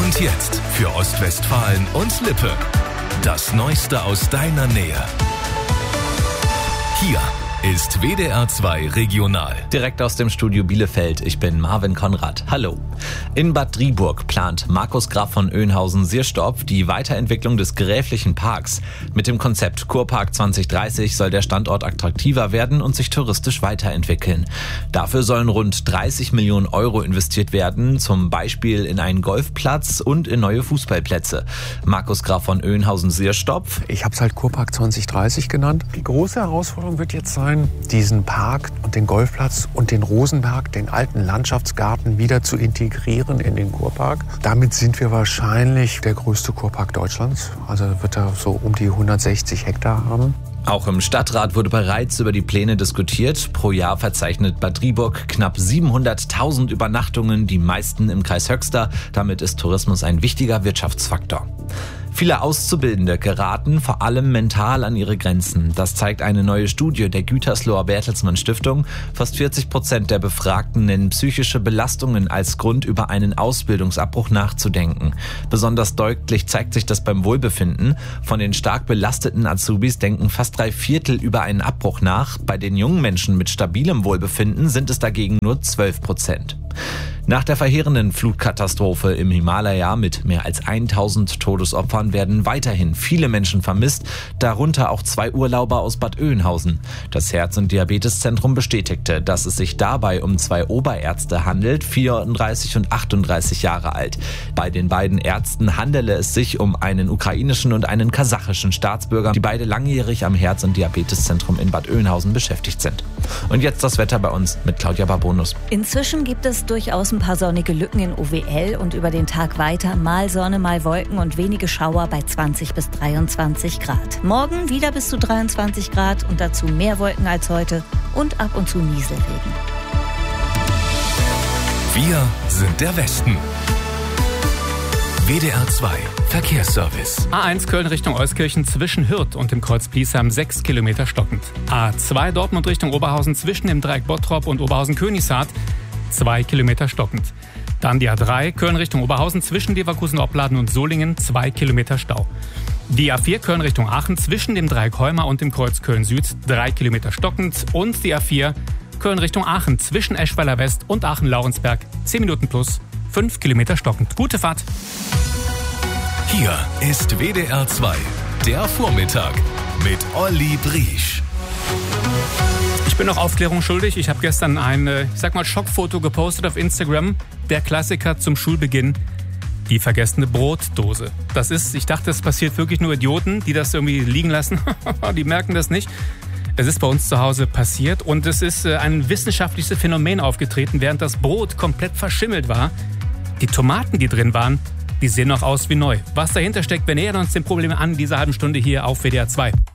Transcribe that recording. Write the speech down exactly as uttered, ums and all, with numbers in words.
Und jetzt für Ostwestfalen und Lippe. Das Neueste aus deiner Nähe. Hier ist W D R zwei Regional. Direkt aus dem Studio Bielefeld. Ich bin Marvin Konrad. Hallo. In Bad Driburg plant Markus Graf von Oeynhausen-Sierstopf die Weiterentwicklung des Gräflichen Parks. Mit dem Konzept Kurpark zwanzig dreißig soll der Standort attraktiver werden und sich touristisch weiterentwickeln. Dafür sollen rund dreißig Millionen Euro investiert werden, zum Beispiel in einen Golfplatz und in neue Fußballplätze. Markus Graf von Oeynhausen-Sierstopf. Ich habe es halt Kurpark zwanzig dreißig genannt. Die große Herausforderung wird jetzt sein, diesen Park und den Golfplatz und den Rosenberg, den alten Landschaftsgarten, wieder zu integrieren in den Kurpark. Damit sind wir wahrscheinlich der größte Kurpark Deutschlands. Also wird er so um die hundertsechzig Hektar haben. Auch im Stadtrat wurde bereits über die Pläne diskutiert. Pro Jahr verzeichnet Bad Driburg knapp siebenhunderttausend Übernachtungen, die meisten im Kreis Höxter. Damit ist Tourismus ein wichtiger Wirtschaftsfaktor. Viele Auszubildende geraten vor allem mental an ihre Grenzen. Das zeigt eine neue Studie der Gütersloher Bertelsmann Stiftung. Fast vierzig Prozent der Befragten nennen psychische Belastungen als Grund, über einen Ausbildungsabbruch nachzudenken. Besonders deutlich zeigt sich das beim Wohlbefinden. Von den stark belasteten Azubis denken fast drei Viertel über einen Abbruch nach. Bei den jungen Menschen mit stabilem Wohlbefinden sind es dagegen nur zwölf Prozent. Nach der verheerenden Flutkatastrophe im Himalaya mit mehr als tausend Todesopfern werden weiterhin viele Menschen vermisst, darunter auch zwei Urlauber aus Bad Oeynhausen. Das Herz- und Diabeteszentrum bestätigte, dass es sich dabei um zwei Oberärzte handelt, vierunddreißig und achtunddreißig Jahre alt. Bei den beiden Ärzten handele es sich um einen ukrainischen und einen kasachischen Staatsbürger, die beide langjährig am Herz- und Diabeteszentrum in Bad Oeynhausen beschäftigt sind. Und jetzt das Wetter bei uns mit Claudia Barbonus. Inzwischen gibt es durchaus ein paar sonnige Lücken in O W L und über den Tag weiter mal Sonne, mal Wolken und wenige Schauer bei zwanzig bis dreiundzwanzig Grad. Morgen wieder bis zu dreiundzwanzig Grad und dazu mehr Wolken als heute und ab und zu Nieselregen. Wir sind der Westen. W D R zwei Verkehrsservice. A eins Köln Richtung Euskirchen zwischen Hürth und dem Kreuz Bliesheim sechs Kilometer stockend. A zwei Dortmund Richtung Oberhausen zwischen dem Dreieck Bottrop und Oberhausen-Königshardt zwei Kilometer stockend. Dann die A drei Köln Richtung Oberhausen zwischen Leverkusen-Opladen und Solingen zwei Kilometer Stau. Die A vier Köln Richtung Aachen zwischen dem Dreieck Heuma und dem Kreuz Köln-Süd drei Kilometer stockend. Und die A vier Köln Richtung Aachen zwischen Eschweiler West und Aachen-Laurensberg zehn Minuten plus fünf Kilometer stockend. Gute Fahrt! Hier ist W D R zwei, der Vormittag mit Olli Briesch. Ich bin noch Aufklärung schuldig. Ich habe gestern ein, ich sag mal, Schockfoto gepostet auf Instagram. Der Klassiker zum Schulbeginn, die vergessene Brotdose. Das ist, ich dachte, das passiert wirklich nur Idioten, die das irgendwie liegen lassen. Die merken das nicht. Es ist bei uns zu Hause passiert und es ist ein wissenschaftliches Phänomen aufgetreten, während das Brot komplett verschimmelt war. Die Tomaten, die drin waren, die sehen noch aus wie neu. Was dahinter steckt, wir nähern uns dem Problem an, dieser halben Stunde hier auf W D R zwei.